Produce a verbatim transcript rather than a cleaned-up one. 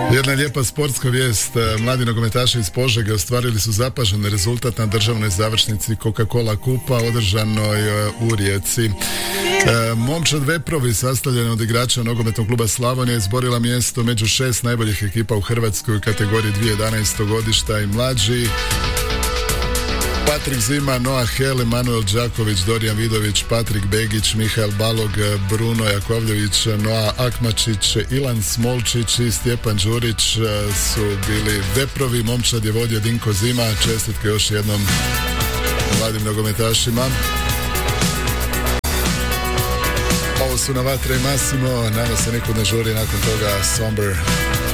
Jedna lijepa sportska vijest. Mladi nogometaši iz Požege ostvarili su zapažen rezultat na državnoj završnici Coca-Cola kupa održanoj u Rijeci. Momčad Veprovi, sastavljena od igrača nogometnog kluba Slavonija, izborila mjesto među šest najboljih ekipa u Hrvatskoj u kategoriji dvije tisuće jedanaest godišta i mlađi. Patrik Zima, Noah Hel, Emanuel Đaković, Dorijan Vidović, Patrik Begić, Mihael Balog, Bruno Jakovljević, Noa Akmačić, Ilan Smolčić i Stjepan Đurić su bili Veprovi. Momčad je vodio Dinko Zima. Čestitke još jednom mladim nogometašima. Ovo su Navatre i Massimo. Nama se nikud ne žuri nakon toga Somber.